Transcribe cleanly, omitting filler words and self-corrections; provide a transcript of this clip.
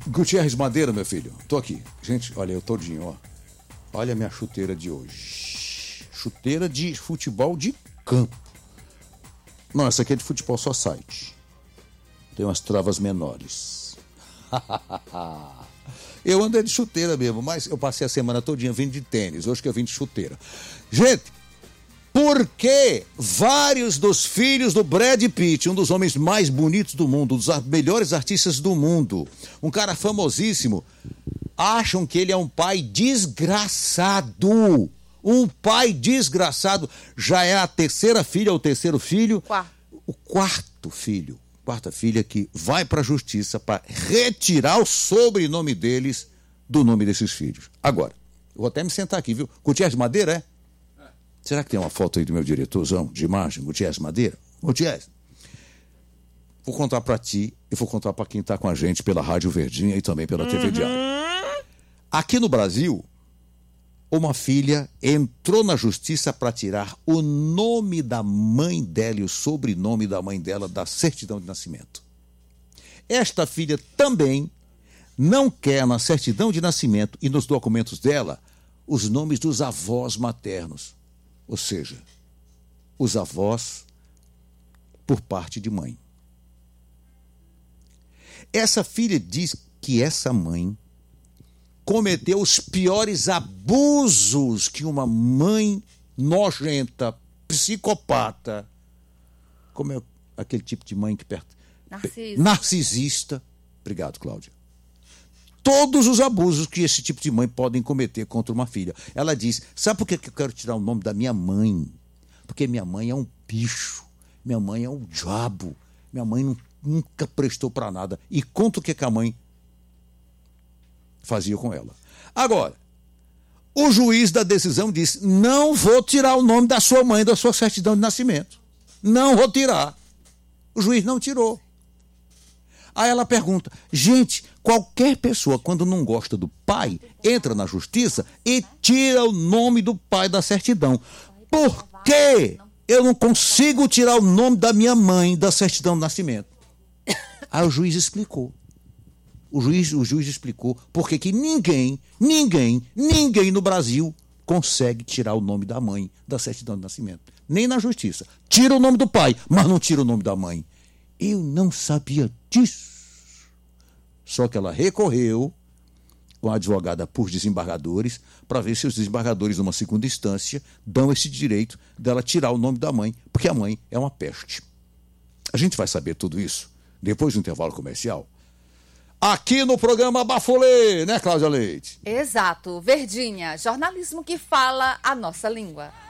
Gutierrez Madeira, meu filho, tô aqui. Gente, olha eu todinho, ó. Olha a minha chuteira de hoje. Chuteira de futebol de campo. Não, essa aqui é de futebol society. Tem umas travas menores. Eu ando de chuteira mesmo, mas eu passei a semana todinha vindo de tênis. Hoje que eu vim de chuteira. Gente, por que vários dos filhos do Brad Pitt, um dos homens mais bonitos do mundo, um dos melhores artistas do mundo, um cara famosíssimo, acham que ele é um pai desgraçado? Um pai desgraçado. Já é a terceira filha ou o terceiro filho? O quarto filho. Quarta filha que vai para a justiça para retirar o sobrenome deles do nome desses filhos. Agora, eu vou até me sentar aqui, viu? Gutierrez Madeira, é? Será que tem uma foto aí do meu diretorzão de imagem, Gutierrez Madeira? Gutierrez, vou contar para ti e vou contar para quem está com a gente pela Rádio Verdinha e também pela TV Diário. Aqui no Brasil, uma filha entrou na justiça para tirar o nome da mãe dela e o sobrenome da mãe dela da certidão de nascimento. Esta filha também não quer na certidão de nascimento e nos documentos dela os nomes dos avós maternos. Ou seja, os avós por parte de mãe. Essa filha diz que essa mãe cometeu os piores abusos que uma mãe nojenta, psicopata, como é aquele tipo de mãe que narcisista. Obrigado, Cláudia. Todos os abusos que esse tipo de mãe podem cometer contra uma filha. Ela diz, sabe por que eu quero tirar o nome da minha mãe? Porque minha mãe é um bicho, minha mãe é um diabo, minha mãe nunca prestou para nada. E conta o que a mãe fazia com ela. Agora, o juiz da decisão disse, não vou tirar o nome da sua mãe da sua certidão de nascimento. Não vou tirar. O juiz não tirou. Aí ela pergunta, gente, qualquer pessoa, quando não gosta do pai, entra na justiça e tira o nome do pai da certidão. Por que eu não consigo tirar o nome da minha mãe da certidão de nascimento? Aí o juiz explicou. O juiz explicou porque que ninguém no Brasil consegue tirar o nome da mãe da certidão de nascimento. Nem na justiça. Tira o nome do pai, mas não tira o nome da mãe. Eu não sabia disso. Só que ela recorreu com a advogada por desembargadores para ver se os desembargadores, numa segunda instância, dão esse direito dela tirar o nome da mãe, porque a mãe é uma peste. A gente vai saber tudo isso depois do intervalo comercial. Aqui no programa Bafolê, né, Cláudia Leite? Exato. Verdinha, jornalismo que fala a nossa língua.